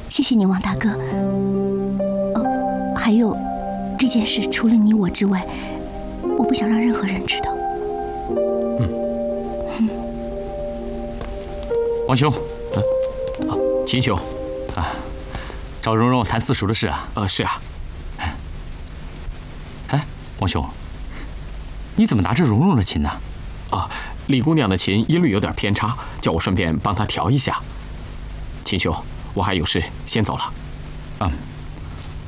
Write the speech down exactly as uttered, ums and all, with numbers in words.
谢谢你，王大哥。哦，还有，这件事除了你我之外，我不想让任何人知道。 嗯。 嗯。 王兄，啊，啊，秦兄，啊，找蓉蓉谈私塾的事啊。 呃，是啊。 哎，王兄，你怎么拿着蓉蓉的琴呢？ 啊，李姑娘的琴音律有点偏差，叫我顺便帮她调一下。秦兄，我还有事，先走了。 嗯。